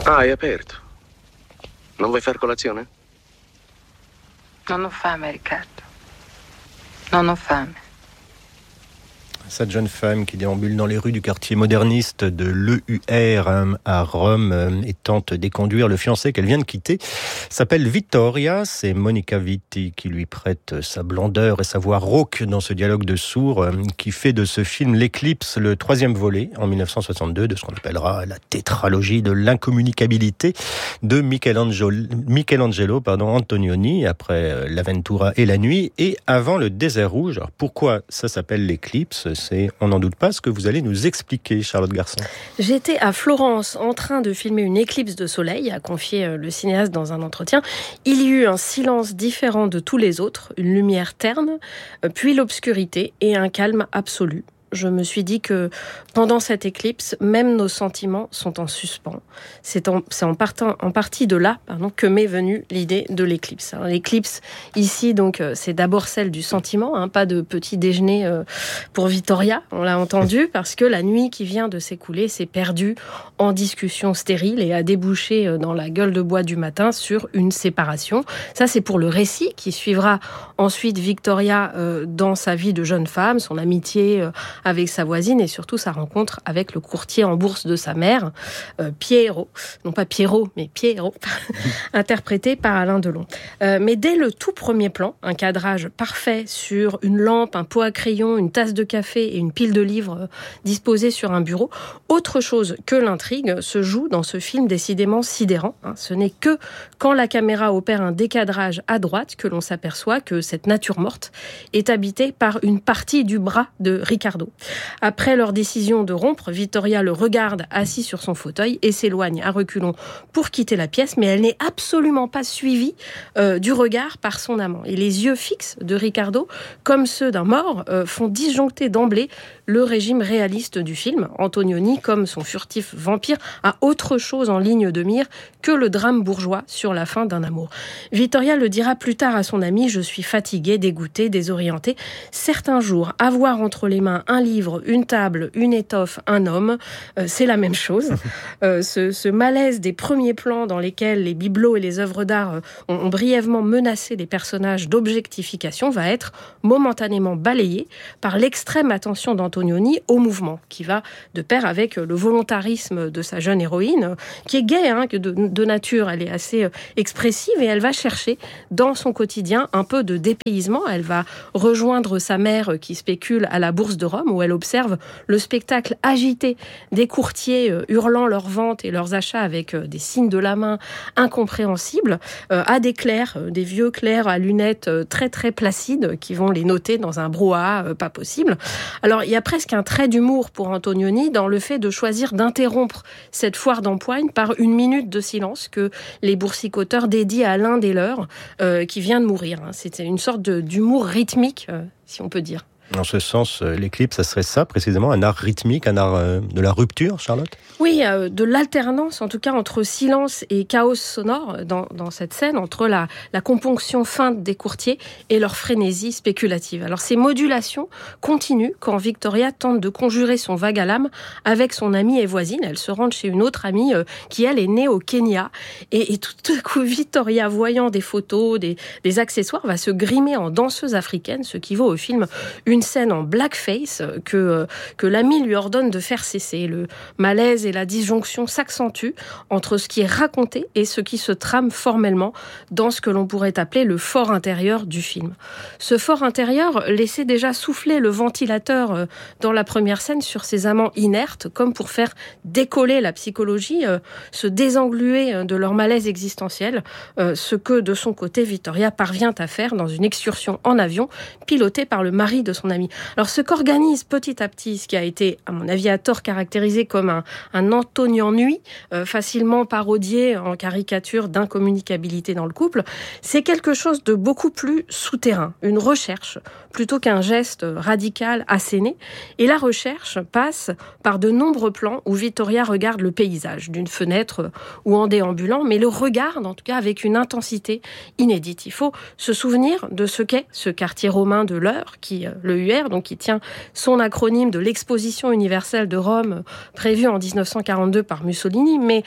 Ah, hai aperto. Non vuoi far colazione? Non ho fame, Riccardo. Non ho fame. Cette jeune femme qui déambule dans les rues du quartier moderniste de l'EUR à Rome et tente d'éconduire le fiancé qu'elle vient de quitter s'appelle Vittoria. C'est Monica Vitti qui lui prête sa blondeur et sa voix rauque dans ce dialogue de sourds qui fait de ce film L'Éclipse le 3e volet en 1962 de ce qu'on appellera la tétralogie de l'incommunicabilité de Michelangelo Antonioni après l'Avventura et la nuit et avant le désert rouge. Alors pourquoi ça s'appelle L'Éclipse ? On n'en doute pas, ce que vous allez nous expliquer, Charlotte Garçon. J'étais à Florence en train de filmer une éclipse de soleil, a confié le cinéaste dans un entretien. Il y eut un silence différent de tous les autres, une lumière terne, puis l'obscurité et un calme absolu. Je me suis dit que pendant cette éclipse, même nos sentiments sont en suspens. C'est en partie de là que m'est venue l'idée de l'éclipse. Alors, l'éclipse, ici, donc, c'est d'abord celle du sentiment, pas de petit déjeuner pour Vittoria, on l'a entendu, parce que la nuit qui vient de s'écouler s'est perdue en discussion stérile et a débouché dans la gueule de bois du matin sur une séparation. Ça, c'est pour le récit qui suivra ensuite Vittoria dans sa vie de jeune femme, son amitié avec sa voisine et surtout sa rencontre avec le courtier en bourse de sa mère, Piero, non pas Piero, mais Piero, interprété par Alain Delon. Mais dès le tout premier plan, un cadrage parfait sur une lampe, un pot à crayon, une tasse de café et une pile de livres disposés sur un bureau, autre chose que l'intrigue se joue dans ce film décidément sidérant. Ce n'est que quand la caméra opère un décadrage à droite que l'on s'aperçoit que cette nature morte est habitée par une partie du bras de Riccardo. Après leur décision de rompre, Vittoria le regarde assis sur son fauteuil et s'éloigne à reculons pour quitter la pièce, mais elle n'est absolument pas suivie du regard par son amant. Et les yeux fixes de Riccardo, comme ceux d'un mort, font disjoncter d'emblée le régime réaliste du film. Antonioni, comme son furtif vampire, a autre chose en ligne de mire que le drame bourgeois sur la fin d'un amour. Vittoria le dira plus tard à son ami: « Je suis fatiguée, dégoûtée, désorientée. Certains jours, avoir entre les mains un livre, une table, une étoffe, un homme, c'est la même chose. » Ce malaise des premiers plans dans lesquels les bibelots et les œuvres d'art ont brièvement menacé les personnages d'objectification va être momentanément balayé par l'extrême attention d'Antonioni au mouvement, qui va de pair avec le volontarisme de sa jeune héroïne, qui est gaie, de nature, elle est assez expressive et elle va chercher dans son quotidien un peu de dépaysement. Elle va rejoindre sa mère qui spécule à la bourse de Rome, où elle observe le spectacle agité des courtiers hurlant leurs ventes et leurs achats avec des signes de la main incompréhensibles, à des clercs, des vieux clercs à lunettes très très placides qui vont les noter dans un brouhaha pas possible. Alors il y a presque un trait d'humour pour Antonioni dans le fait de choisir d'interrompre cette foire d'empoigne par une minute de silence que les boursicoteurs dédient à l'un des leurs qui vient de mourir. C'était une sorte d'humour rythmique, si on peut dire. En ce sens, l'éclipse, ça serait ça, précisément, un art rythmique, un art de la rupture, Charlotte ? Oui, de l'alternance, en tout cas, entre silence et chaos sonore dans cette scène, entre la componction feinte des courtiers et leur frénésie spéculative. Alors, ces modulations continuent quand Vittoria tente de conjurer son vague à l'âme avec son amie et voisine. Elle se rend chez une autre amie qui, elle, est née au Kenya. Et tout à coup, Vittoria, voyant des photos, des accessoires, va se grimer en danseuse africaine, ce qui vaut au film une scène en blackface que l'ami lui ordonne de faire cesser. Le malaise et la disjonction s'accentuent entre ce qui est raconté et ce qui se trame formellement dans ce que l'on pourrait appeler le fort intérieur du film. Ce fort intérieur laissait déjà souffler le ventilateur dans la première scène sur ses amants inertes, comme pour faire décoller la psychologie, se désengluer de leur malaise existentiel, ce que de son côté Vittoria parvient à faire dans une excursion en avion pilotée par le mari de son ami. Alors ce qu'organise petit à petit, ce qui a été, à mon avis, à tort caractérisé comme un Antonioni, facilement parodié en caricature d'incommunicabilité dans le couple, c'est quelque chose de beaucoup plus souterrain, une recherche, plutôt qu'un geste radical asséné. Et la recherche passe par de nombreux plans où Vittoria regarde le paysage, d'une fenêtre ou en déambulant, mais le regarde en tout cas avec une intensité inédite. Il faut se souvenir de ce qu'est ce quartier romain de l'Eure, qui, le l'EUR, donc qui tient son acronyme de l'Exposition universelle de Rome, prévue en 1942 par Mussolini, mais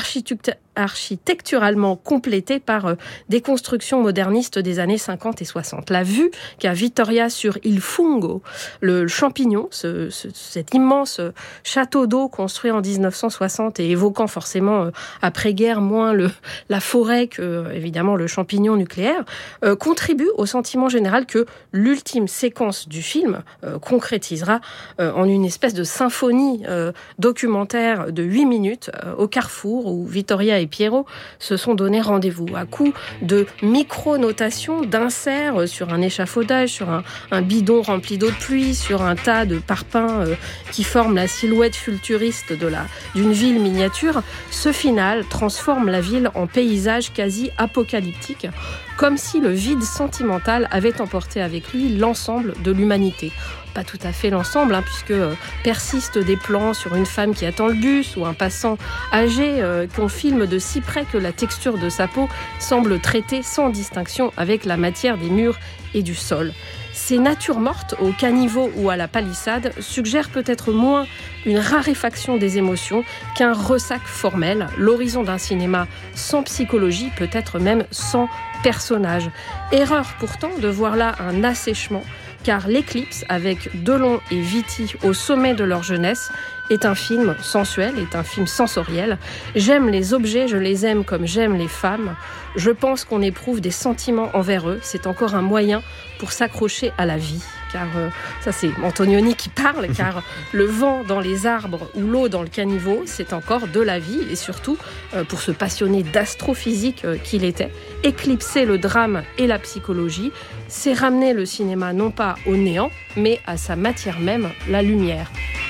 architecturalement complétée par des constructions modernistes des années 50 et 60. La vue qu'a Vittoria sur Il Fungo, le champignon, cet immense château d'eau construit en 1960 et évoquant forcément après-guerre moins la forêt que évidemment le champignon nucléaire, contribue au sentiment général que l'ultime séquence du film concrétisera en une espèce de symphonie documentaire de 8 minutes au carrefour où Vittoria et Piero se sont donné rendez-vous à coups de micro-notations, d'inserts sur un échafaudage, sur un bidon rempli d'eau de pluie, sur un tas de parpaings qui forment la silhouette futuriste d'une ville miniature. Ce final transforme la ville en paysage quasi apocalyptique, comme si le vide sentimental avait emporté avec lui l'ensemble de l'humanité. Pas tout à fait l'ensemble, puisque persistent des plans sur une femme qui attend le bus ou un passant âgé qu'on filme de si près que la texture de sa peau semble traiter sans distinction avec la matière des murs et du sol. Ces natures mortes, au caniveau ou à la palissade, suggèrent peut-être moins une raréfaction des émotions qu'un ressac formel, l'horizon d'un cinéma sans psychologie, peut-être même sans personnage. Erreur pourtant de voir là un assèchement, car L'Éclipse, avec Delon et Vitti au sommet de leur jeunesse, est un film sensuel, est un film sensoriel. J'aime les objets, je les aime comme j'aime les femmes. Je pense qu'on éprouve des sentiments envers eux. C'est encore un moyen pour s'accrocher à la vie. Car ça, c'est Antonioni qui parle, car le vent dans les arbres ou l'eau dans le caniveau, c'est encore de la vie. Et surtout, pour ce passionné d'astrophysique qu'il était, éclipser le drame et la psychologie, c'est ramener le cinéma non pas au néant, mais à sa matière même, la lumière.